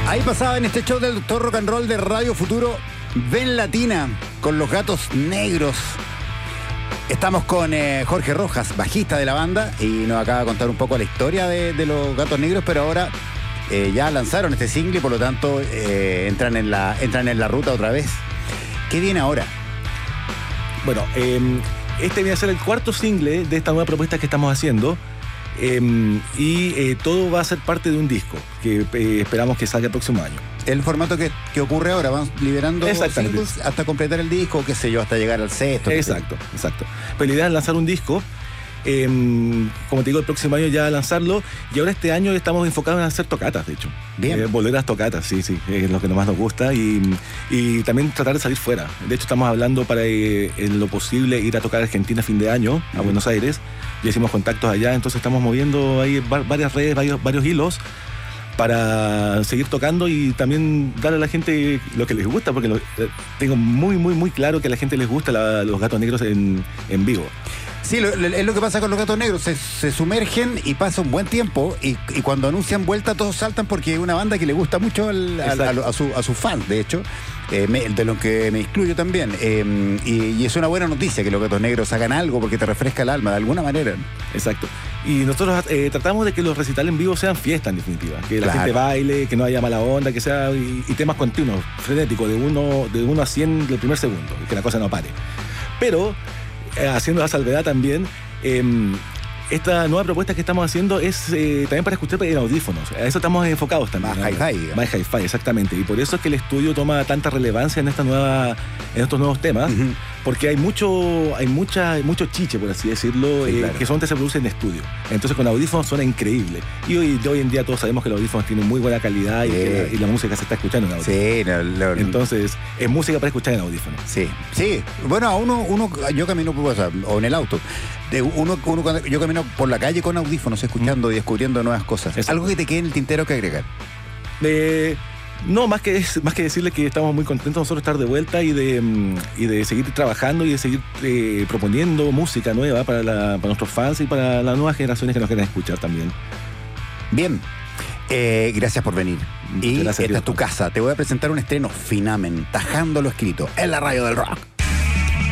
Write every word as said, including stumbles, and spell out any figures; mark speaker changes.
Speaker 1: Ahí pasaba en este show del Doctor Rock and Roll de Radio Futuro, Ven Latina, con los Gatos Negros. Estamos con eh, Jorge Rojas, bajista de la banda, y nos acaba de contar un poco la historia de, de los Gatos Negros, pero ahora eh, ya lanzaron este single y por lo tanto eh, entran, en la, entran en la ruta otra vez. ¿Qué viene ahora?
Speaker 2: Bueno, eh, este viene a ser el cuarto single de esta nueva propuesta que estamos haciendo. Eh, y eh, todo va a ser parte de un disco que eh, esperamos que salga el próximo año.
Speaker 1: El formato que, que ocurre ahora, van liberando singles hasta completar el disco, qué sé yo, hasta llegar al sexto.
Speaker 2: Exacto, exacto. Pero la idea es lanzar un disco, eh, como te digo, el próximo año ya lanzarlo, y ahora este año estamos enfocados en hacer tocatas, de hecho.
Speaker 1: Bien.
Speaker 2: Eh, volver a las tocatas, sí, sí, es lo que más nos gusta, y, y también tratar de salir fuera. De hecho, estamos hablando para, eh, en lo posible, ir a tocar a Argentina a fin de año, a uh-huh. Buenos Aires. Ya hicimos contactos allá, entonces estamos moviendo ahí varias redes, varios, varios hilos para seguir tocando y también darle a la gente lo que les gusta, porque lo, eh, tengo muy, muy, muy claro que a la gente les gusta la, los Gatos Negros en, en vivo.
Speaker 1: Sí, lo, es lo que pasa con los Gatos Negros, se, se sumergen y pasa un buen tiempo y, y cuando anuncian vuelta todos saltan porque es una banda que le gusta mucho al, al, a, a, su, a sus fans, de hecho, eh, me, de los que me incluyo también. Eh, y, y es una buena noticia que los Gatos Negros hagan algo porque te refresca el alma de alguna manera.
Speaker 2: Exacto. Y nosotros eh, tratamos de que los recitales en vivo sean fiesta en definitiva, que la claro. gente baile, que no haya mala onda, que sea y, y temas continuos, frenéticos, de uno, de uno a cien del primer segundo, y que la cosa no pare. Pero eh, haciendo la salvedad también, eh, esta nueva propuesta que estamos haciendo es eh, también para escuchar en audífonos. A eso estamos enfocados también.
Speaker 1: Más hi-fi.
Speaker 2: Más hi-fi, exactamente. Y por eso es que el estudio toma tanta relevancia en esta nueva, en estos nuevos temas, uh-huh. porque hay mucho, hay mucha, mucho chiche, por así decirlo, sí, eh, claro. que solamente se produce en estudio. Entonces con audífonos suena increíble. Y hoy, de hoy en día todos sabemos que los audífonos tienen muy buena calidad y, sí. que la, y la música se está escuchando en audífonos.
Speaker 1: Sí, no, no, no.
Speaker 2: Entonces es música para escuchar en audífonos.
Speaker 1: Sí, sí. Bueno, a uno, uno yo camino o, sea, o en el auto. De uno, uno cuando yo camino por la calle con audífonos, escuchando mm. y descubriendo nuevas cosas. Exacto. ¿Algo que te quede en el tintero que agregar?
Speaker 2: Eh, no, más que, más que decirle que estamos muy contentos nosotros de estar de vuelta y de, y de seguir trabajando y de seguir eh, proponiendo música nueva para, la, para nuestros fans y para las nuevas generaciones que nos quieran escuchar también.
Speaker 1: Bien. Eh, gracias por venir.
Speaker 2: Muchas
Speaker 1: y
Speaker 2: gracias,
Speaker 1: esta es tu casa. Te voy a presentar un estreno Finamen, tajando lo escrito en la radio del rock.